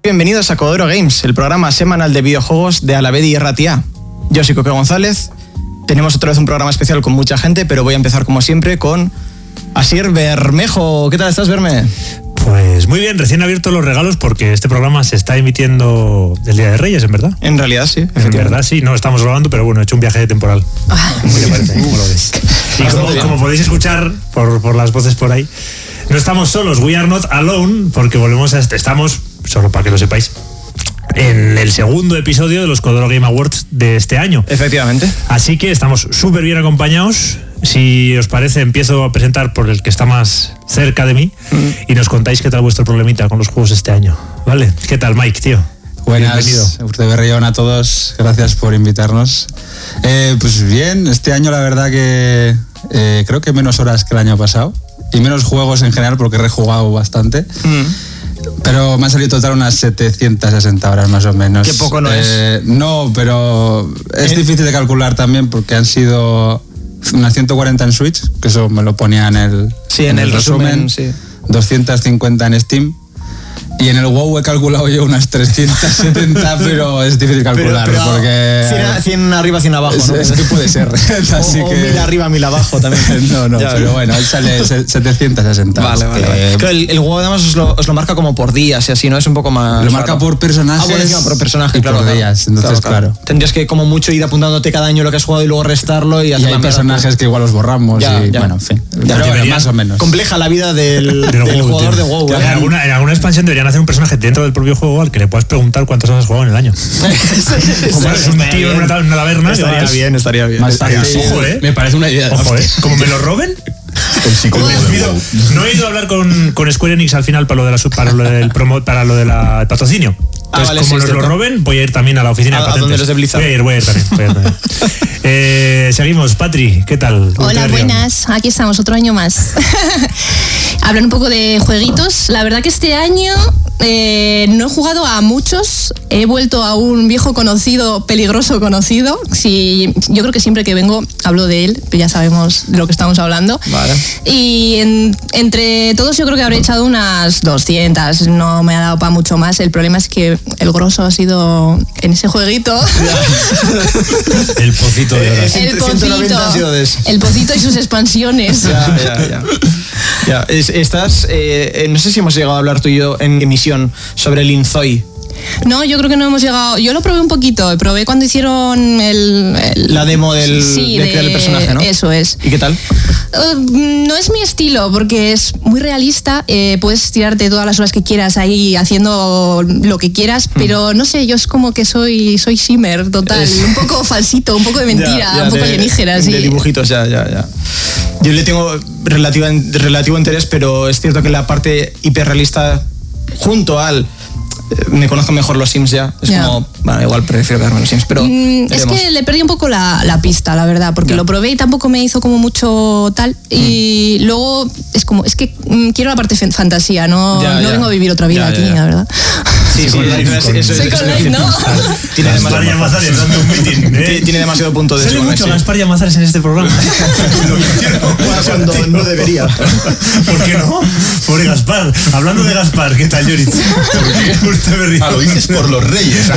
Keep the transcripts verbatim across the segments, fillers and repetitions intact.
Bienvenidos a Codoro Games, el programa semanal de videojuegos de Alavedi y Ratia. Yo soy Coque González. Tenemos otra vez un programa especial con mucha gente, pero voy a empezar como siempre con Asier Bermejo. ¿Qué tal estás, Berme? Pues muy bien, recién abierto los regalos porque este programa se está emitiendo el Día de Reyes, ¿en verdad? En realidad sí. En verdad sí, no estamos grabando, pero bueno, he hecho un viaje temporal. ¿Qué te parece? ¿Cómo lo ves? Y como, como podéis escuchar por, por las voces por ahí, no estamos solos, we are not alone, porque volvemos a... Estamos, solo para que lo sepáis, en el segundo episodio de los Codoro Game Awards de este año. Efectivamente. Así que estamos súper bien acompañados. Si os parece, empiezo a presentar por el que está más cerca de mí mm. y nos contáis qué tal vuestro problemita con los juegos este año. ¿Vale? ¿Qué tal, Mike, tío? Buenas, Urte Berrión a todos. Gracias por invitarnos. Eh, pues bien, este año la verdad que eh, creo que menos horas que el año pasado y menos juegos en general porque he rejugado bastante. Mm. Pero me han salido total unas setecientas sesenta horas más o menos. Qué poco no eh, es. No, pero es ¿Eh? difícil de calcular también porque han sido unas ciento cuarenta en Switch, que eso me lo ponía en el, sí, en, en el, el resumen, resumen sí. doscientas cincuenta en Steam. Y en el WoW he calculado yo unas trescientas setenta, pero es difícil calcular, pero, pero porque... cien, cien arriba, cien abajo, es, ¿no? Es que puede ser. Así o, que... o mil arriba, mil abajo también. No, no, ya, pero bueno, él sale setecientas sesenta. Vale, vale, vale. Claro, el, el WoW además os lo, os lo marca como por días y así, ¿no? Es un poco más... Lo marca por personajes. Ah, bueno, encima por personaje, y claro. por claro. días, entonces claro, claro. Tendrías que como mucho ir apuntándote cada año lo que has jugado y luego restarlo y hacer y hay personajes que igual los borramos ya, y ya. bueno, en fin. Ya, pero bueno, más o menos. Compleja la vida del, del, del WoW, jugador tío. de WoW. En alguna, en alguna expansión deberían hacer un personaje dentro del propio juego al que le puedas preguntar cuántas horas has jugado en el año. Como eres un tío en una, una taberna. Estaría vas, bien, estaría bien. Más estaría fácil. Ojo, eh. Me parece una idea. Ojo, eh. Como me lo roben. Pido, no he ido a hablar con, con Square Enix al final para lo de la para lo del promo, para lo del patrocinio. Entonces, ah, vale, como sí, nos cierto. lo roben, voy a ir también a la oficina a, de patentes. ¿A dónde los de Blizzard? Voy a ir, voy a ir también. Voy a ir también. eh, seguimos, Patri, ¿qué tal? Hola, buenas. Aquí estamos, otro año más. Hablar un poco de jueguitos. La verdad que este año eh, no he jugado a muchos. He vuelto a un viejo conocido, peligroso conocido. Sí, yo creo que siempre que vengo hablo de él, pero ya sabemos de lo que estamos hablando. Vale. Y en, entre todos yo creo que habré echado unas doscientas. No me ha dado para mucho más. El problema es que el grosso ha sido en ese jueguito. El pocito de horas. El pocito, el pocito y sus expansiones. Ya, ya, ya. ya. Es, estás, eh, no sé si hemos llegado a hablar tú y yo en emisión sobre el Inzoi. No, yo creo que no hemos llegado. Yo lo probé un poquito. Probé cuando hicieron el, el la demo del sí, de, de crear el personaje, ¿no? Eso es. ¿Y qué tal? Uh, no es mi estilo porque es muy realista. Eh, puedes tirarte todas las horas que quieras ahí haciendo lo que quieras, hmm. pero no sé. Yo es como que soy soy shimmer total, es... un poco falsito, un poco de mentira, ya, ya, un poco de, alienígena, sí. De dibujitos, ya, ya, ya. Yo le tengo relativa, relativo interés, pero es cierto que la parte hiperrealista junto al me conozco mejor los Sims ya. Es yeah. como, bueno, igual prefiero verme los Sims, pero mm, es que le perdí un poco la, la pista, la verdad, porque yeah. lo probé y tampoco me hizo como mucho tal. Y mm. luego es como, es que mm, quiero la parte f- fantasía, no, yeah, no yeah. vengo a vivir otra vida yeah, aquí, yeah. la verdad. Sí, sí, soy con Light, ¿no? Tiene demasiado, meeting, tiene demasiado punto de eso. Sale mucho sí. Gaspar Llamazares en este programa. Cuando no debería. ¿Por qué no? Pobre Gaspar. Hablando de Gaspar, ¿qué tal, Yoritz? Ah, lo dices por los reyes.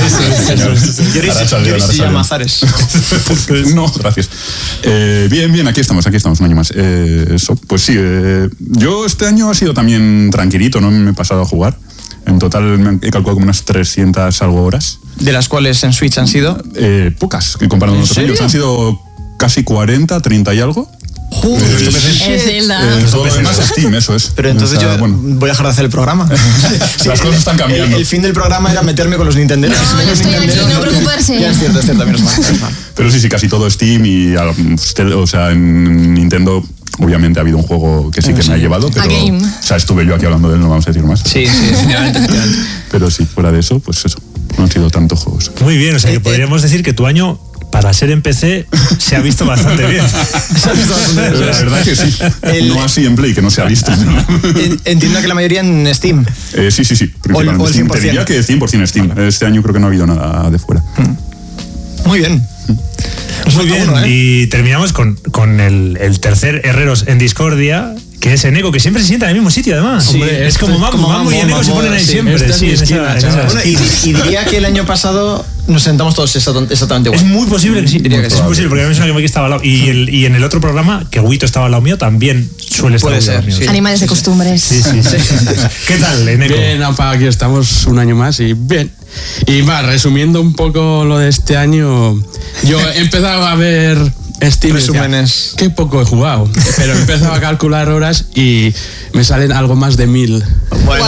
Yoritz Llamazares. No, gracias. Eh, bien, bien, aquí estamos, aquí estamos, un año más. Eh, eso, pues sí, eh, yo este año ha sido también tranquilito, no me he pasado a jugar. En total me he calculado como unas trescientas algo horas. ¿De las cuales en Switch han sido? Eh, pocas, comparado con otros años. Han sido casi cuarenta, treinta y algo. Uh, es es Zelda. Eh, todo lo demás es Steam, eso es. Pero entonces Está, yo bueno. voy a dejar de hacer el programa. Sí, las cosas están cambiando. El, el fin del programa era meterme con los Nintenderos. No, yo estoy aquí, no preocuparse. Ya es cierto, es cierto, también es mal. Pero sí, sí, casi todo Steam y, o sea, en Nintendo obviamente ha habido un juego que sí que sí. me ha llevado, pero o sea, estuve yo aquí hablando de él, no vamos a decir más. Sí, sí, definitivamente. Pero sí, fuera de eso, pues eso, no han sido tantos juegos. Muy bien, o sea, que podríamos decir que tu año para ser en P C se ha visto bastante bien. Se ha visto bastante bien. La verdad que sí. El, no así en Play, que no se ha visto. Entiendo que la mayoría en Steam. Eh, sí, sí, sí. Principalmente o el, o el cien por ciento. Te diría que cien por ciento Steam. Vale. Este año creo que no ha habido nada de fuera. Muy bien. Muy bien. Uno, ¿eh? Y terminamos con, con el, el tercer Herreros en Discordia, que es Eneco, que siempre se sienta en el mismo sitio, además. Sí, Hombre, es esto como es Mambo, como Mambo y Mambo, Eneco se Mambo, ponen ahí sí, siempre. esta es Sí, mi en esa- esquina, en esa- chaval. Bueno, y, y diría que el año pasado nos sentamos todos exactamente igual. Es muy posible que sí. Diría que es sí. muy posible, porque a mí me suena que Mike estaba al lado. Y, el, y en el otro programa, que Guito estaba al lado mío, también suele estar Puede al lado ser, mío. sí. Animales de costumbres. Sí, sí, sí. ¿Qué tal, Eneco? Bien, apa, aquí estamos un año más y bien. Y va, resumiendo un poco lo de este año, yo he empezado a ver Steam. y decía, Resúmenes. qué poco he jugado, pero he empezado a calcular horas y me salen algo más de mil. Bueno,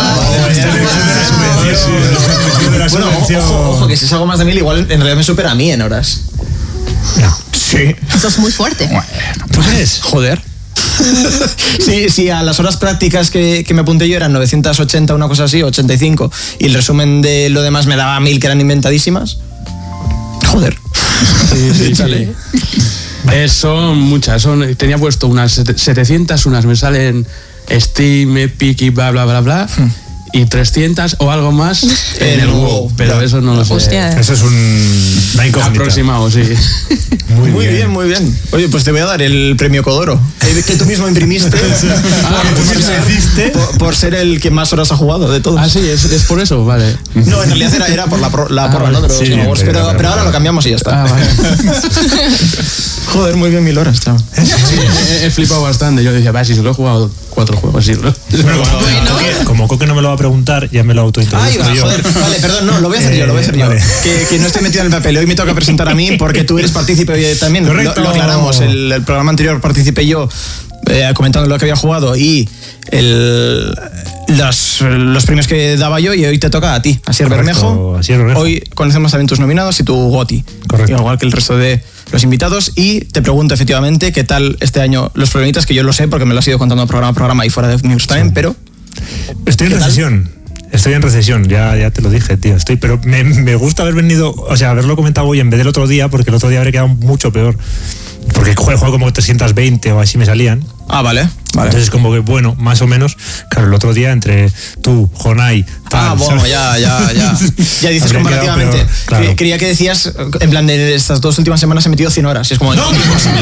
bueno, ojo, ojo, que si es algo más de mil, igual en realidad me supera a mí en horas. Sí. Eso es muy fuerte. ¿Tú crees? Joder. Sí, sí, a las horas prácticas que, que me apunté yo eran novecientos ochenta, una cosa así, ochenta y cinco, y el resumen de lo demás me daba mil que eran inventadísimas. Joder. Sí, sí, sí. Eh, son muchas, son, tenía puesto unas setecientas, unas me salen Steam, Epic y bla, bla, bla, bla. Y trescientas o algo más en el WoW, pero eso no lo sé. Hostia. Eso es un... una incógnita. Aproximado, sí. Muy, Muy bien, muy bien. Oye, pues te voy a dar el premio Codoro, que, que tú mismo imprimiste. Ah, por, tú mismo ser, hiciste. por, por ser el que más horas ha jugado de todos. Ah, sí, es, es por eso, vale. No, en realidad era, era por la, pro- la Ah, porra, ¿no? De los sí, Game Awards, pero- pero, pero- pero ahora lo cambiamos y ya está. Ah, vale. Joder, muy bien, mil horas, chaval. Sí, he, he flipado bastante. Yo decía, va, si solo he jugado cuatro juegos, sí. Bueno, como, Coque, como Coque no me lo va a preguntar, ya me lo Ay, autointroduzco va, yo. joder, vale, perdón, no, lo voy a hacer yo, lo voy a hacer yo. Vale. Que, que no estoy metido en el papel, hoy me toca presentar a mí porque tú eres partícipe hoy también. Correcto. Lo, lo aclaramos, el, el programa anterior participé yo eh, comentando lo que había jugado y el, los, los premios que daba yo, y hoy te toca a ti, Asier Correcto, Bermejo. Asier Bermejo. Hoy conocemos también tus nominados y tu GOTY. Correcto. Igual que el resto de los invitados, y te pregunto efectivamente qué tal este año los problemitas, que yo lo sé porque me lo has ido contando programa a programa y fuera de Universo también, pero... Estoy en ¿Qué tal? recesión. Estoy en recesión, ya, ya te lo dije, tío. Estoy, pero me, me gusta haber venido, o sea, haberlo comentado hoy en vez del otro día, porque el otro día habría quedado mucho peor. Porque juego, juego como trescientas veinte o así me salían. Ah, vale, vale. Entonces, como que bueno, más o menos, claro, el otro día entre tú, Jonai, tal. Ah, bueno, ¿sabes? ya, ya, ya. Ya dices Habría comparativamente. quedado peor, claro. Cre- Creía que decías, en plan, de estas dos últimas semanas he metido cien horas. Y es como, no, imposible.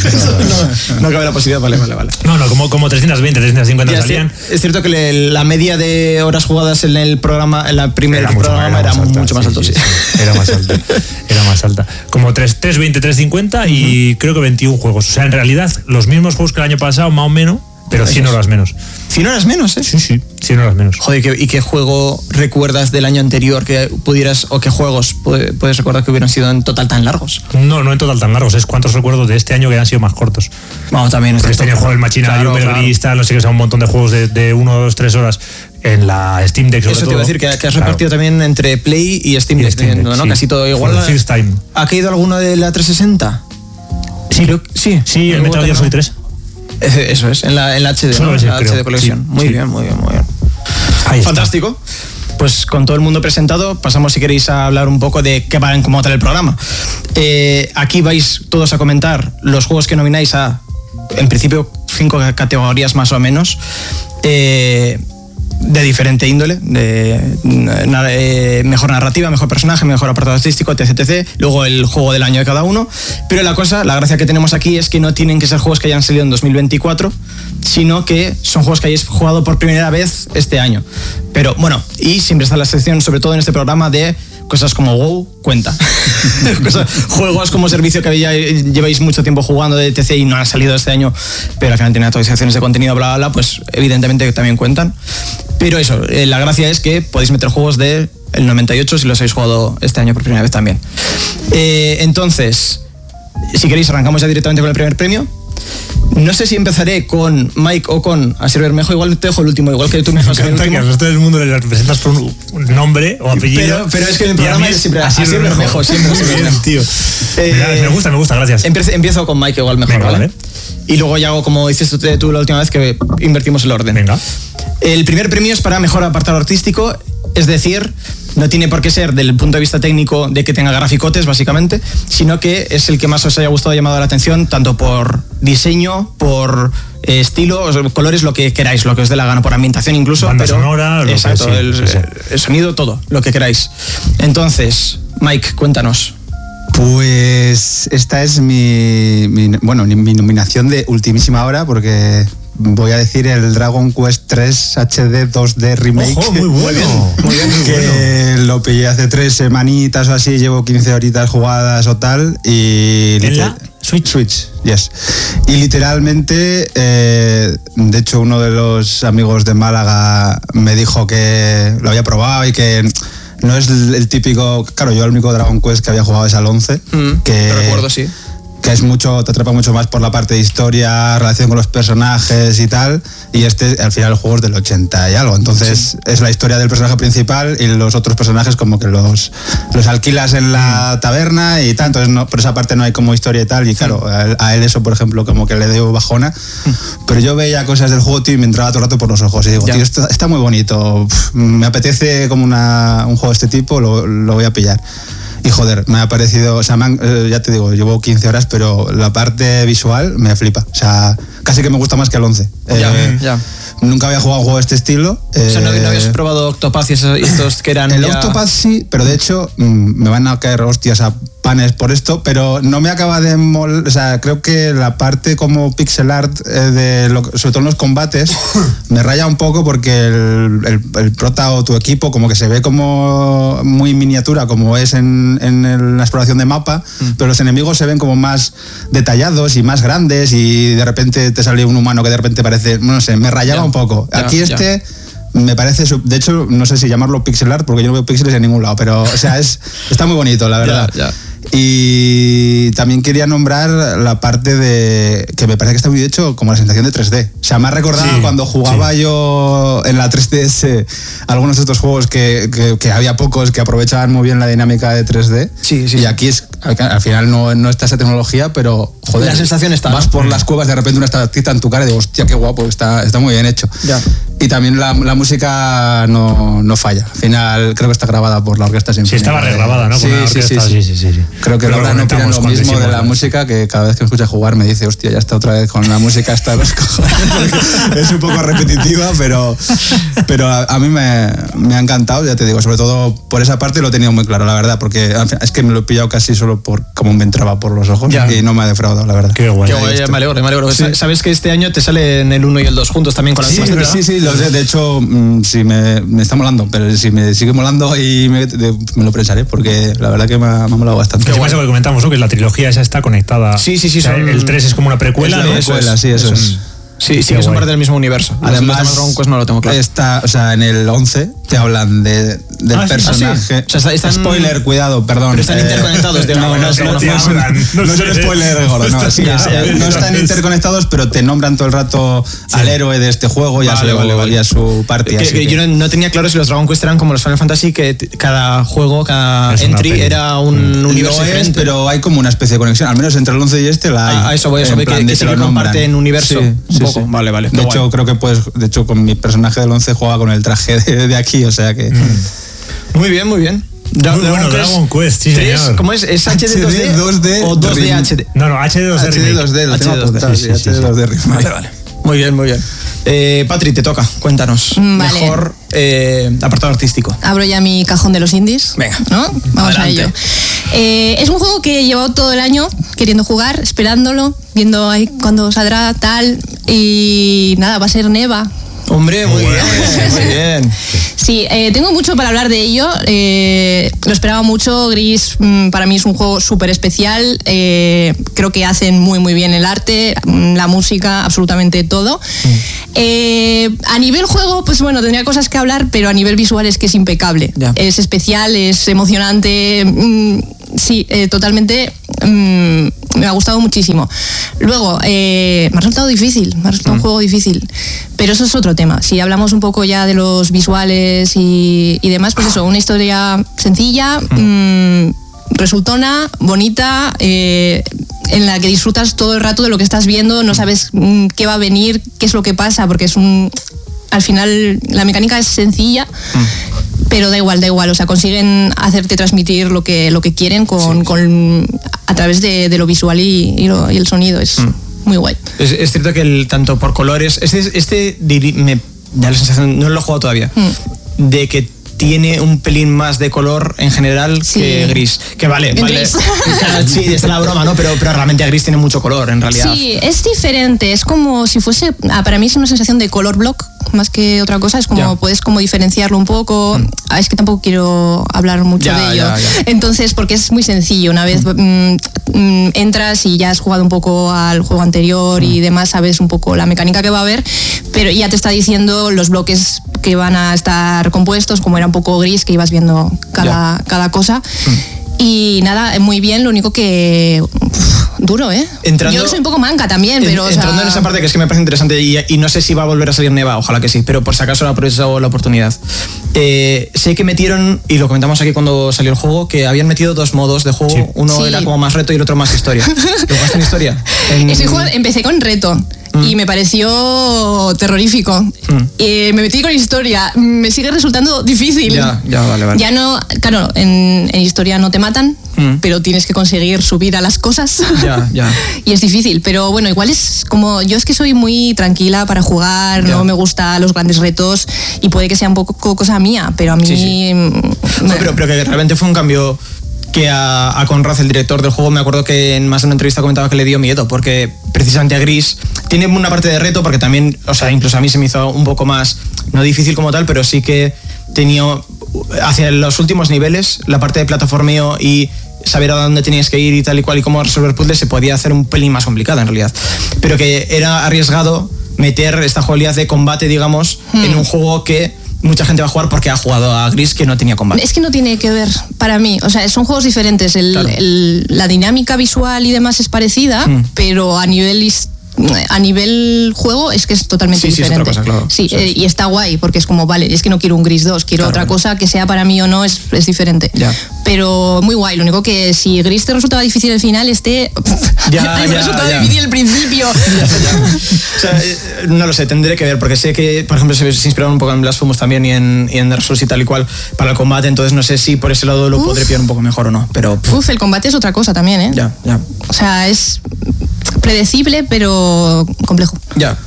no, no cabe la posibilidad, vale, vale, vale. No, no, como, como trescientas veinte, trescientas cincuenta Ya, es, salían. cier- es cierto que le- la media de horas jugadas en el programa, en la primer Era mucho, programa, más- era, más alta, mucho más alto, sí. Era más alta. Era más alta. Como tres, tres veinte, tres cincuenta y creo que veintiún juegos. O sea, en realidad, los mismos juegos que el año pasado, más o menos, pero cien Esos. horas menos. cien horas menos, ¿eh? Sí, sí, cien horas menos. Joder, ¿qué- ¿y qué juego recuerdas del año anterior que pudieras, o qué juegos pu- puedes recordar que hubieran sido en total tan largos? No, no en total tan largos, es cuántos recuerdos de este año que han sido más cortos. Vamos, también. Porque este año juego el Machinario, Claro, Periodista, no sé qué, son un montón de juegos de, de uno, dos, tres horas en la Steam Deck. Sobre Eso te iba a todo. decir, que, que has Claro. repartido también entre Play y Steam Y Deck, Steam Deck, ¿no? sí. Casi todo igual. For the first time. ¿Ha caído alguno de la trescientos sesenta? Sí, Creo que- sí. Sí, el Metal Gear Solid tres. Ese- Eso es, en la, en la H D, Solo ¿no? ese, En la creo. H D colección. Sí, Muy sí. bien, muy bien, muy bien. Ahí está. Fantástico. Pues con todo el mundo presentado, pasamos, si queréis, a hablar un poco de qué va en cómo tal el programa. Eh, aquí vais todos a comentar los juegos que nomináis a, en principio, cinco categorías más o menos. Eh, de diferente índole, de na- eh, mejor narrativa, mejor personaje, mejor apartado artístico, etc, etcétera. Luego el juego del año de cada uno. Pero la cosa, la gracia que tenemos aquí es que no tienen que ser juegos que hayan salido en dos mil veinticuatro, sino que son juegos que hayáis jugado por primera vez este año. Pero bueno, y siempre está la sección, sobre todo en este programa, de cosas como WoW, cuenta. Cosas- juegos como servicio que había- lleváis mucho tiempo jugando de T C y no han salido este año, pero al final tienen actualizaciones de contenido, bla, bla, bla, pues evidentemente también cuentan. Pero eso, eh, la gracia es que podéis meter juegos del noventa y ocho si los habéis jugado este año por primera vez también. Eh, entonces, si queréis, arrancamos ya directamente con el primer premio. No sé si empezaré con Mike o con Asier Bermejo, igual te dejo el último, igual que tú me Me dejas el encanta que último. al resto del mundo le representas por un, un nombre o apellido. Pero, pero es que en el y a programa mí es siempre Asier Asier Bermejo, siempre Asier Bien, Bermejo. tío. Eh, me gusta, me gusta, gracias. Empiezo, empiezo con Mike igual mejor, Venga, ¿vale? vale. Y luego ya hago como hiciste tú- tú la última vez, que invertimos el orden. Venga. El primer premio es para mejor apartado artístico, es decir, no tiene por qué ser del punto de vista técnico de que tenga graficotes, básicamente, sino que es el que más os haya gustado, llamado la atención, tanto por diseño, por eh, estilo, o sea, colores, lo que queráis, lo que os dé la gana, por ambientación incluso. Banda pero, sonora, lo que exacto, sí, el, sí, sí. el sonido, todo, lo que queráis. Entonces, Mike, cuéntanos. Pues esta es mi, mi- bueno, mi nominación de ultimísima hora porque voy a decir el Dragon Quest tres H D dos D Remake. Ojo, muy bueno. Muy bien, muy que bueno. Lo pillé hace tres semanitas o así, llevo quince horitas jugadas o tal. Y ¿En la Switch? Switch, yes. Y literalmente, eh, de hecho, uno de los amigos de Málaga me dijo que lo había probado y que no es el típico... Claro, yo el único Dragon Quest que había jugado es al once. Mm, que, lo recuerdo, sí. Que es mucho, te atrapa mucho más por la parte de historia, relación con los personajes y tal. Y este, al final, el juego es del ochenta y algo. Entonces, sí. Es la historia del personaje principal y los otros personajes como que los, los alquilas en la taberna y tal. Entonces, no, por esa parte no hay como historia y tal. Y claro, a, a él eso, por ejemplo, como que le dio bajona. Pero yo veía cosas del juego, tío, y me entraba todo el rato por los ojos. Y digo, ya. tío, esto está muy bonito. Pff, me apetece como una, un juego de este tipo, lo, lo voy a pillar. Y joder, me ha parecido, o sea, me han, eh, ya te digo, llevo quince horas, pero la parte visual me flipa. O sea, casi que me gusta más que el once. Ya, eh, ya. Nunca había jugado un juego de este estilo. Eh, o sea, ¿no, ¿no habías eh, probado Octopath y esos, estos que eran El ya... Octopath sí, pero de hecho mmm, me van a caer hostias a panes por esto, pero no me acaba de mol... O sea, creo que la parte como pixel art, eh, de lo, sobre todo en los combates, me raya un poco porque el, el, el prota o tu equipo como que se ve como muy miniatura, como es en, en el, la exploración de mapa, mm. pero los enemigos se ven como más detallados y más grandes y de repente te sale un humano que de repente parece, no sé, me rayaba ya, un poco. Ya, Aquí este... Ya. Me parece, de hecho, no sé si llamarlo pixel art porque yo no veo píxeles en ningún lado, pero o sea, es, está muy bonito, la verdad. Ya, ya. Y también quería nombrar la parte de que me parece que está muy hecho como la sensación de tres D. O sea, me ha recordado sí, cuando jugaba sí. yo en la tres D S algunos de estos juegos que, que, que había pocos que aprovechaban muy bien la dinámica de tres D. Sí, sí. Y aquí es, al final no, no está esa tecnología, pero joder, la sensación está. Vas por las cuevas, de repente una estatita en tu cara y digo, hostia, qué guapo, está, está muy bien hecho. Ya. Y también la, la música no, no falla. Al final creo que está grabada por la Orquesta Sinfónica. Sí, estaba regrabada, ¿no? Sí, Con sí, sí, sí, sí, sí, sí. Creo que Laura no opina lo mismo de la música, que cada vez que me escucha jugar me dice, hostia, ya está otra vez con la música hasta los cojones. Es un poco repetitiva, pero, pero a, a mí me, me ha encantado, ya te digo, sobre todo por esa parte lo he tenido muy claro, la verdad, porque es que me lo he pillado casi solo por cómo me entraba por los ojos ya. Y no me ha defraudado, la verdad. Qué guay. Qué guay, me alegro, me alegro. Sí. Sabes que este año te salen el uno y el dos juntos también con la sí, misma sí, sí, lo sé, de hecho, si me, me está molando, pero si me sigue molando y me, de, me lo pensaré, porque la verdad que me ha, me ha molado bastante. Qué pasa que comentamos, ¿no? Que la trilogía esa está conectada. Sí, sí, sí. O sea, son... El tres es como una precuela, es ¿no? Precuela, eso es. Sí, eso es. es. Sí, sí que son parte del mismo universo. Además, los Dragon Quest no lo tengo claro. Está, o sea, en el once te hablan de, del ah, personaje. ¿sí? O sea, están... Spoiler, cuidado, perdón. Pero están eh, interconectados de una no, no, no, no, no, no, no, no es un spoiler gordo, no, sí, es, eh, no están interconectados, pero te nombran todo el rato sí. al héroe de este juego y, vale, a, su, vale, vale. y a su party. Que, que yo no, no tenía claro si los Dragon Quest eran como los Final Fantasy, que cada juego, cada es entry era un mm. universo es, diferente. Pero hay como una especie de conexión, al menos entre el once y este la hay. Ah, eso voy, eso voy, que, que sí que comparten universo un poco. Vale, vale. De hecho, creo que puedes, de hecho, con mi personaje del once juega con el traje de, de aquí, o sea que... Mm. Muy bien, muy bien. Dra muy bueno, Dragon Quest, sí, tres, señor. ¿Cómo es? ¿Es H D dos D, dos D o dos D H D? No, no, H D dos D H D dos D, lo tengo apuntado, sí, H D dos D remake. Vale, vale. Muy bien, muy bien. Eh, Patri, te toca, cuéntanos. Vale. Mejor eh, apartado artístico. Abro ya mi cajón de los indies. Venga. ¿No? Vamos adelante. a ello. Eh, es un juego que he llevado todo el año queriendo jugar, esperándolo, viendo ahí cuándo saldrá tal. Y nada, va a ser Neva. Hombre, muy bien, muy bien. Sí, eh, tengo mucho para hablar de ello. Eh, lo esperaba mucho. Gris mmm, para mí es un juego súper especial. Eh, creo que hacen muy muy bien el arte, la música, absolutamente todo. Mm. Eh, a nivel juego, pues bueno, tendría cosas que hablar, pero a nivel visual es que es impecable. Ya. Es especial, es emocionante. Mmm, sí, eh, totalmente. Mmm, me ha gustado muchísimo. Luego, eh, me ha resultado difícil, me ha resultado mm. un juego difícil. Pero eso es otro tema. Si hablamos un poco ya de los visuales y, y demás, pues eso, una historia sencilla, mm. mmm, resultona, bonita, eh, en la que disfrutas todo el rato de lo que estás viendo, no sabes mmm, qué va a venir, qué es lo que pasa, porque es un... Al final, la mecánica es sencilla, mm. pero da igual, da igual. O sea, consiguen hacerte transmitir lo que, lo que quieren con, sí. con, a través de, de lo visual y, y, lo, y el sonido. Es mm. muy guay. Es, es cierto que el, tanto por colores... Este, este me da la sensación, no lo he jugado todavía, mm. de que tiene un pelín más de color en general sí. que gris. Que vale, en vale. Gris. Claro, sí, está la broma, ¿no? Pero, pero realmente gris tiene mucho color, en realidad. Sí, es diferente. Es como si fuese. Ah, para mí es una sensación de color block más que otra cosa. Es como ya. puedes como diferenciarlo un poco. Mm. Ah, es que tampoco quiero hablar mucho ya, de ello. Ya, ya. Entonces, porque es muy sencillo. Una vez mm, mm, entras y ya has jugado un poco al juego anterior mm. y demás, sabes un poco la mecánica que va a haber, pero ya te está diciendo los bloques que van a estar compuestos, como era un poco gris, que ibas viendo cada, cada cosa. Mm. Y nada, muy bien, lo único que... Uf, duro, ¿eh? Entrando, Yo soy un poco manca también, pero... En, entrando o sea... en esa parte que es que me parece interesante y, y no sé si va a volver a salir Neva, ojalá que sí, pero por si acaso aprovechado la oportunidad. Eh, sé que metieron, y lo comentamos aquí cuando salió el juego, que habían metido dos modos de juego, sí. uno sí. era como más reto y el otro más historia. ¿Lo jugaste en historia? En... Estoy jugando, empecé con reto. Y me pareció terrorífico. Mm. Eh, me metí con historia. Me sigue resultando difícil. Ya, ya, vale, vale. Ya no, claro, en, en historia no te matan, mm. pero tienes que conseguir subir a las cosas. Ya, ya. Y es difícil, pero bueno, igual es como... Yo es que soy muy tranquila para jugar, ya. no me gustan los grandes retos y puede que sea un poco cosa mía, pero a mí... Sí, sí. No, pero, pero que realmente fue un cambio... que a, a Conrad, el director del juego, me acuerdo que en más de una entrevista comentaba que le dio miedo, porque precisamente a Gris tiene una parte de reto, porque también, o sea, incluso a mí se me hizo un poco más, no difícil como tal, pero sí que tenía hacia los últimos niveles, la parte de plataformeo y saber a dónde tenías que ir y tal y cual y cómo resolver puzzles se podía hacer un pelín más complicada en realidad, pero que era arriesgado meter esta jugabilidad de combate, digamos, hmm. en un juego que mucha gente va a jugar porque ha jugado a Gris que no tenía combate. Es que no tiene que ver para mí, o sea, son juegos diferentes, el, claro. el, la dinámica visual y demás es parecida, mm. pero a nivel a nivel juego es que es totalmente sí, diferente. Sí, es otra cosa, claro. Sí, eh, y está guay porque es como, vale, es que no quiero un Gris dos, quiero claro, otra bueno. cosa que sea para mí o no, es, es diferente. Ya. Pero muy guay, lo único que si Gris te resultaba difícil el final, este ya, me resultaba ya. difícil el principio. Ya, ya. O sea, eh, no lo sé, tendré que ver porque sé que, por ejemplo, se, se inspiraron un poco en Blasphemous también y en, y en Dark Souls y tal y cual para el combate, entonces no sé si por ese lado lo Uf. podré pillar un poco mejor o no, pero... Uf, el combate es otra cosa también, ¿eh? Ya, ya. O sea, es predecible, pero complejo. Ya.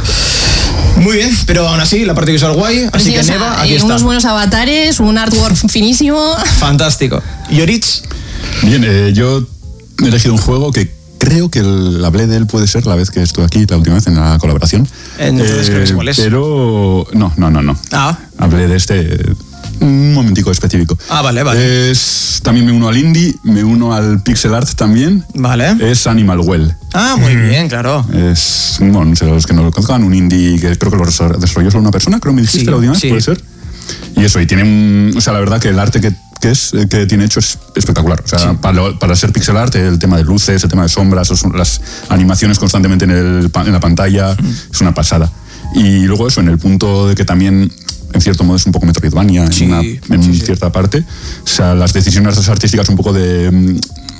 Muy bien, pero aún así, la parte visual guay, así que Neva, aquí eh, está. Unos buenos avatares, un artwork finísimo. Fantástico. ¿Y Oritz? Bien, eh, yo he elegido un juego que creo que el, hablé de él, puede ser, la vez que estuve aquí, la última vez en la colaboración. Entonces, eh, creo que igual es. Pero, no, no, no, no. Ah. Hablé de este... Un momentico específico. Ah, vale, vale. Es, también me uno al indie, me uno al pixel art también. Vale. Es Animal Well. Ah, muy mm. bien, claro. Es, bueno, los que no lo conozcan, un indie que creo que lo desarrolló solo una persona, creo que me dijiste sí, la última vez, sí. puede ser. Y eso, y tiene un... O sea, la verdad que el arte que, que es, que tiene hecho es espectacular. O sea, sí. para, para ser pixel art, el tema de luces, el tema de sombras, las animaciones constantemente en, el, en la pantalla, mm. es una pasada. Y luego eso, en el punto de que también... en cierto modo es un poco Metroidvania sí, en, una, en sí, cierta sí. parte. O sea, las decisiones artísticas un poco de...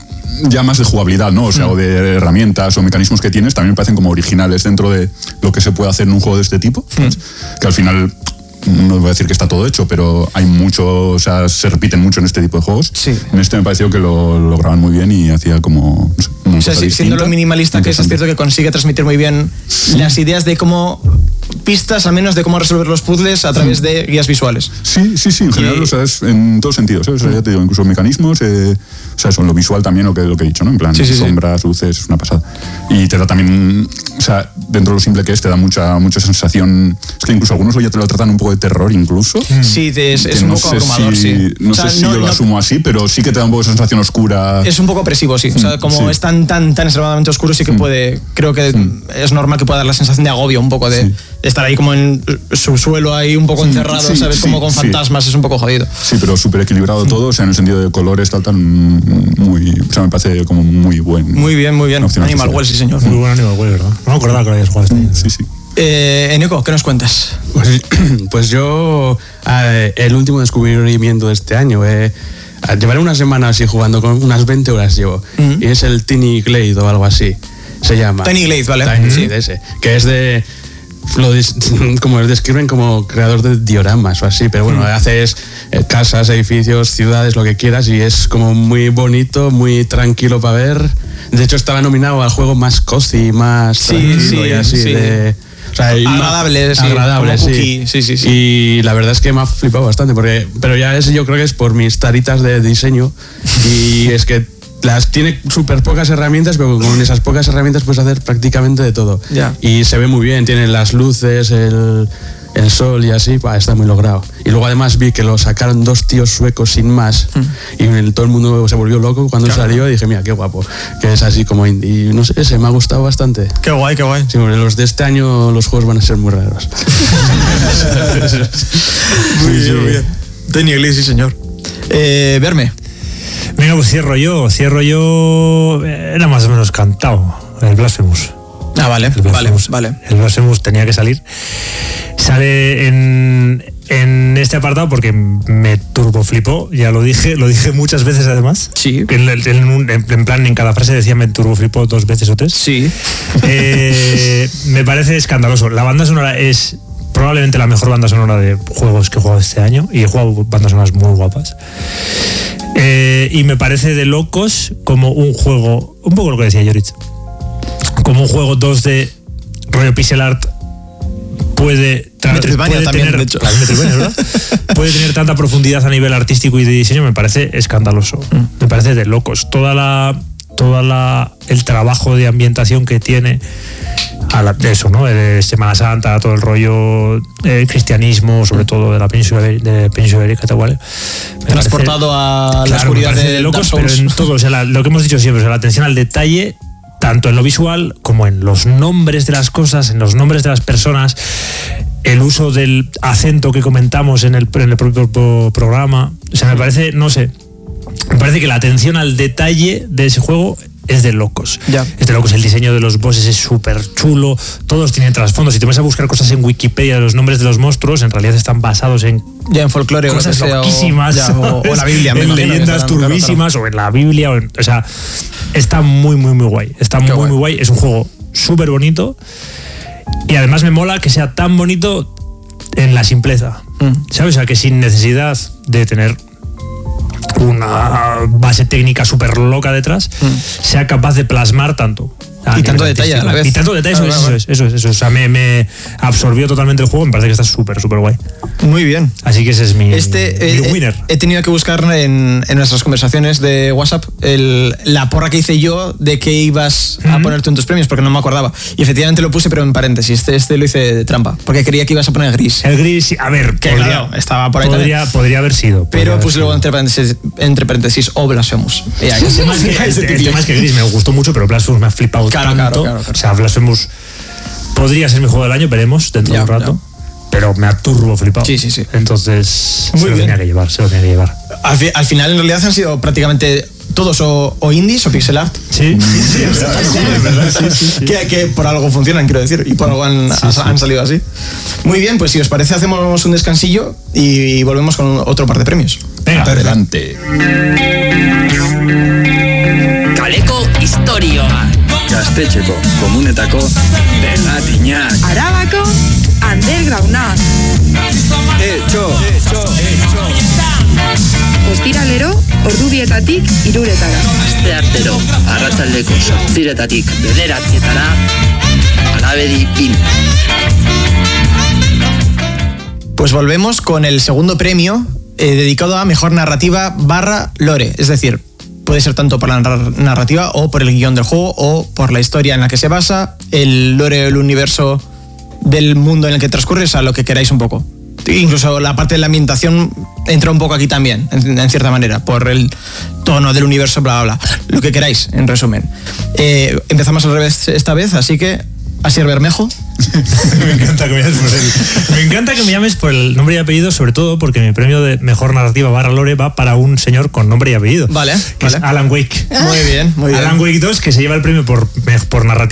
ya más de jugabilidad, ¿no? O sea, mm. o de herramientas o mecanismos que tienes también me parecen como originales dentro de lo que se puede hacer en un juego de este tipo. Mm. Que al final... no voy a decir que está todo hecho, pero hay mucho, o sea, se repiten mucho en este tipo de juegos. Sí. En este me pareció que lo lograban muy bien y hacía como... No sé, una o sea, cosa siendo lo minimalista que es, es cierto que consigue transmitir muy bien sí. las ideas de cómo... pistas al menos de cómo resolver los puzzles a través de guías visuales. Sí, sí, sí, en general, y... o sea, es en todos sentidos, ¿eh? O sea, ya te digo, incluso mecanismos, eh, o sea, eso, en lo visual también, lo que, lo que he dicho, ¿no? En plan, sí, sí, sombras, sí. luces, es una pasada. Y te da también, o sea, dentro de lo simple que es, te da mucha, mucha sensación, es que incluso algunos ya te lo tratan un poco de terror incluso. Sí, te, es, es un no poco abrumador, si, sí. No o sea, sé si no, yo lo no, asumo así, pero sí que te da un poco de sensación oscura. Es un poco opresivo, sí. O sea, como sí. es tan, tan, tan extremadamente oscuro, sí que mm. puede, creo que mm. es normal que pueda dar la sensación de agobio, un poco de, sí. de estar ahí como en subsuelo, ahí un poco encerrado, sí, ¿sabes? Sí, como con fantasmas, sí. es un poco jodido. Sí, pero súper equilibrado mm. todo, o sea, en el sentido de colores, tal, tan muy, o sea, me parece como muy buen. Muy bien, muy bien. Animal Well, sí, señor. Muy buen Animal Well, ¿verdad? No me acordaba que lo habías jugado este. Sí, sí. Eh, Eneco, ¿qué nos cuentas? Pues, pues yo, eh, el último descubrimiento de este año, eh, llevaré una semana así jugando, con unas veinte horas llevo, mm-hmm. y es el Tiny Glade o algo así, se llama. Tiny Glade, ¿vale? Tiny, mm-hmm. Sí, de ese, que es de... Lo como lo describen como creador de dioramas o así, pero bueno, mm. haces casas, edificios, ciudades, lo que quieras, y es como muy bonito, muy tranquilo para ver. De hecho, estaba nominado al juego más cozy, más sí, tranquilo sí, y así sí. de... O sea, agradable, sí, agradable, como sí. cookie, sí, sí, sí. Y la verdad es que me ha flipado bastante, porque, pero ya es, yo creo que es por mis taritas de diseño y es que las tiene súper pocas herramientas, pero con esas pocas herramientas puedes hacer prácticamente de todo. Ya. Y se ve muy bien, tiene las luces, el, el sol y así, bah, está muy logrado. Y luego además vi que lo sacaron dos tíos suecos sin más mm. y el, todo el mundo se volvió loco cuando claro. salió y dije, mira, qué guapo, que es así como indie. Y no sé, se me ha gustado bastante. Qué guay, qué guay. Sí, los de este año los juegos van a ser muy raros. Muy bien, sí. Muy bien. Daniel, sí señor. Eh, verme. Venga, pues cierro yo, cierro yo, era más o menos cantado, el Blasphemous. Ah, vale, el Blasphemous, vale, vale. El Blasphemous tenía que salir. Sale en, en este apartado porque me turboflipó, ya lo dije, lo dije muchas veces además. Sí. En, en, en plan, en cada frase decía me turboflipó dos veces o tres. Sí. Eh, me parece escandaloso. La banda sonora es probablemente la mejor banda sonora de juegos que he jugado este año y he jugado bandas sonoras muy guapas. Eh, y me parece de locos como un juego, un poco lo que decía Jorich, como un juego dos D rollo pixel art puede, puede también, tener, de hecho. ¿verdad? Puede tener tanta profundidad a nivel artístico y de diseño, me parece escandaloso, mm. me parece de locos. Toda la, toda la, el trabajo de ambientación que tiene a la, de eso, ¿no? De Semana Santa, todo el rollo eh, cristianismo, sobre todo de la península de península ibérica, ¿vale? Transportado parece, a la claro, oscuridad de, de locos, pero en todo, o sea, la, lo que hemos dicho siempre, o sea, la atención al detalle, tanto en lo visual como en los nombres de las cosas, en los nombres de las personas, el uso del acento que comentamos en el, en el propio programa, o sea, me parece, no sé, me parece que la atención al detalle de ese juego es de locos. Ya. Es de locos. El diseño de los bosses es súper chulo. Todos tienen trasfondo. Si te vas a buscar cosas en Wikipedia, los nombres de los monstruos en realidad están basados en ya en folclore cosas o loquísimas. Ya, o, o la Biblia. En leyendas turbísimas claro, claro. o en la Biblia. O, en, o sea, está muy, muy, muy guay. Está muy, guay. muy guay. Es un juego súper bonito. Y además me mola que sea tan bonito en la simpleza. Mm. ¿Sabes? O sea, que sin necesidad de tener una base técnica súper loca detrás, mm. sea capaz de plasmar tanto. Y tanto detalle a la vez. Y tanto detalle, claro, eso, claro. Eso, es, eso es, eso es. O sea, me, me absorbió totalmente el juego, me parece que está súper, súper guay. Muy bien. Así que ese es mi, este, mi eh, winner. He tenido que buscar en, en nuestras conversaciones de WhatsApp el, la porra que hice yo de que ibas uh-huh. a poner tú en tus premios, porque no me acordaba. Y efectivamente lo puse, pero en paréntesis. Este, este lo hice de trampa, porque creía que ibas a poner gris. El gris, a ver, que podría, claro, estaba por ahí podría, podría haber sido. Pero haber puse sido. luego entre paréntesis, entre paréntesis o Blasphemous. El tema es que, el, el tema es que gris me gustó mucho, pero Blasphemous me ha flipado claro, tanto. Claro, claro, claro. O sea, Blasphemous podría ser mi juego del año, veremos dentro ya, de un rato. Ya. Pero me ha turbo flipado. Sí, sí, sí. Entonces, muy se lo bien. tenía que llevar, se lo tenía que llevar. Al, fi- al final, en realidad, han sido prácticamente todos o, o indies o pixel art. Sí, sí, sí, es verdad, sí, es verdad, sí, sí, sí. Que, que por algo funcionan, quiero decir, y por algo han, sí, sí. han salido así. Muy bien, pues si os parece, hacemos un descansillo y volvemos con otro par de premios. Venga, adelante. Kaleko istorioa. Gaztetxeko komunetako berratinak. Arabako undergrounda. Etxo, etxo, etxo. Ostiralero, ordubietatik iruretara. Asteartero, arratsaldeko zortziretatik bederatzietara. Alabedi pin. Pues volvemos con el segundo premio eh, dedicado a mejor narrativa barra lore, es decir, puede ser tanto por la narrativa o por el guión del juego o por la historia en la que se basa, el lore, el universo del mundo en el que transcurre, o sea, lo que queráis un poco. Incluso la parte de la ambientación entra un poco aquí también, en, en cierta manera, por el tono del universo, bla, bla, bla. Lo que queráis, en resumen. Eh, empezamos al revés esta vez, así que, Asier Bermejo. me encanta que me llames por el, me encanta que me llames por el nombre y apellido, sobre todo porque mi premio de mejor narrativa barra lore va para un señor con nombre y apellido. Vale, que vale. es Alan Wake. Muy bien, muy bien. Alan Wake dos, que se lleva el premio por, por narrativa.